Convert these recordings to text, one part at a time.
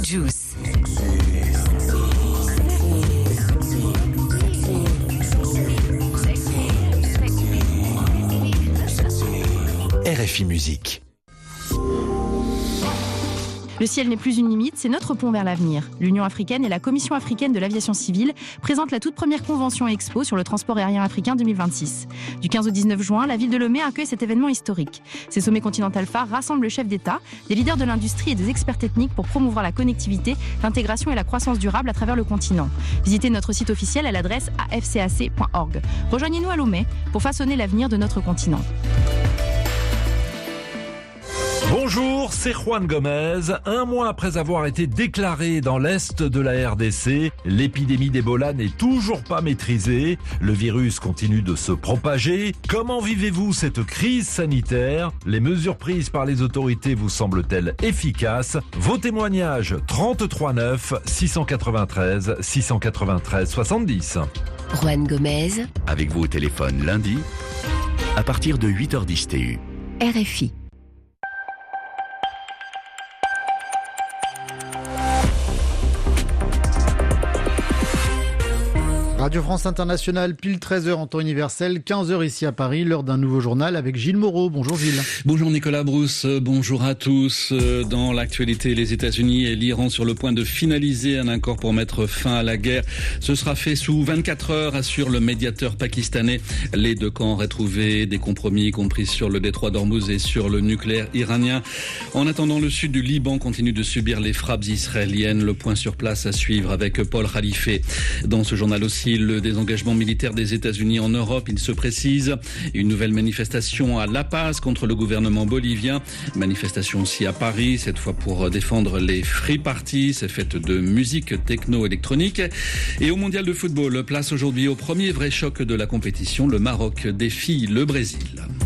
Juice. RFI Musique. Le ciel n'est plus une limite, c'est notre pont vers l'avenir. L'Union africaine et la Commission africaine de l'aviation civile présentent la toute première convention expo sur le transport aérien africain 2026. Du 15 au 19 juin, la ville de Lomé accueille cet événement historique. Ces sommets continental phares rassemblent le chef d'État, des leaders de l'industrie et des experts techniques pour promouvoir la connectivité, l'intégration et la croissance durable à travers le continent. Visitez notre site officiel à l'adresse afcac.org. Rejoignez-nous à Lomé pour façonner l'avenir de notre continent. Bonjour, c'est Juan Gomez. Un mois après avoir été déclaré dans l'est de la RDC, l'épidémie d'Ebola n'est toujours pas maîtrisée. Le virus continue de se propager. Comment vivez-vous cette crise sanitaire ? Les mesures prises par les autorités vous semblent-elles efficaces ? Vos témoignages 33 9 693 693 70. Juan Gomez, Avec vous au téléphone lundi, à partir de 8h10 TU. RFI. Radio France Internationale, pile 13h en temps universel, 15h ici à Paris, l'heure d'un nouveau journal avec Gilles Moreau. Bonjour Gilles. Bonjour Nicolas Brousse, bonjour à tous. Dans l'actualité, les États-Unis et l'Iran sur le point de finaliser un accord pour mettre fin à la guerre. Ce sera fait sous 24 heures, assure le médiateur pakistanais. Les deux camps auraient trouvé des compromis, y compris sur le détroit d'Ormuz et sur le nucléaire iranien. En attendant, le sud du Liban continue de subir les frappes israéliennes. Le point sur place à suivre avec Paul Khalife. Dans ce journal aussi, le désengagement militaire des États-Unis en Europe, il se précise. Une nouvelle manifestation à La Paz contre le gouvernement bolivien. Manifestation aussi à Paris, cette fois pour défendre les free parties, ces fêtes de musique techno-électronique. Et au mondial de football, place aujourd'hui au premier vrai choc de la compétition. Le Maroc défie le Brésil.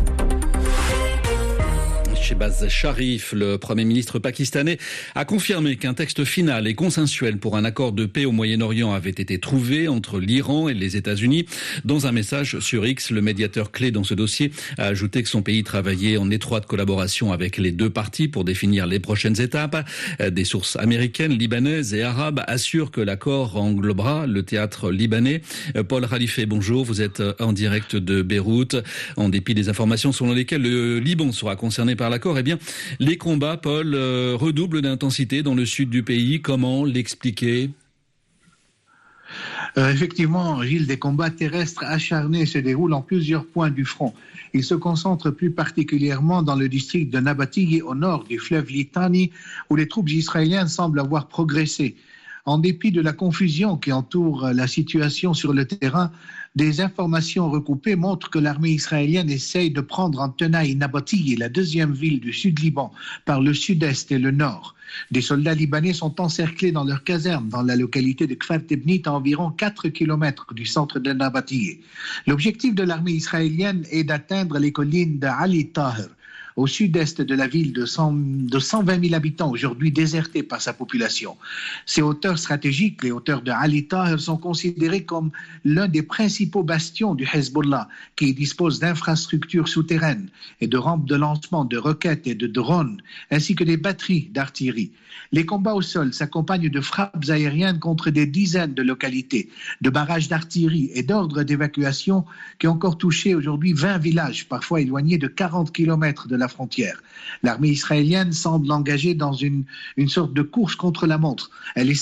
Shehbaz Sharif, le Premier ministre pakistanais, a confirmé qu'un texte final et consensuel pour un accord de paix au Moyen-Orient avait été trouvé entre l'Iran et les États-Unis. Dans un message sur X, le médiateur clé dans ce dossier a ajouté que son pays travaillait en étroite collaboration avec les deux parties pour définir les prochaines étapes. Des sources américaines, libanaises et arabes assurent que l'accord englobera le théâtre libanais. Paul Khalife, bonjour, vous êtes en direct de Beyrouth. En dépit des informations selon lesquelles le Liban sera concerné par l'accord, eh bien, les combats, Paul, redoublent d'intensité dans le sud du pays. Comment l'expliquer ? Effectivement, Gilles, des combats terrestres acharnés se déroulent en plusieurs points du front. Ils se concentrent plus particulièrement dans le district de Nabatieh au nord du fleuve Litani, où les troupes israéliennes semblent avoir progressé. En dépit de la confusion qui entoure la situation sur le terrain, des informations recoupées montrent que l'armée israélienne essaye de prendre en tenaille Nabatieh, la deuxième ville du sud-Liban, par le sud-est et le nord. Des soldats libanais sont encerclés dans leur caserne dans la localité de Kfar Tebnit, à environ 4 km du centre de Nabatieh. L'objectif de l'armée israélienne est d'atteindre les collines de Ali Taher, au sud-est de la ville de 120 000 habitants, aujourd'hui désertée par sa population. Ces hauteurs stratégiques, les hauteurs de Ali Taher, sont considérées comme l'un des principaux bastions du Hezbollah, qui dispose d'infrastructures souterraines et de rampes de lancement de roquettes et de drones, ainsi que des batteries d'artillerie. Les combats au sol s'accompagnent de frappes aériennes contre des dizaines de localités, de barrages d'artillerie et d'ordres d'évacuation qui ont encore touché aujourd'hui 20 villages, parfois éloignés de 40 km de la frontière. L'armée israélienne semble engagée dans une sorte de course contre la montre. Elle essaie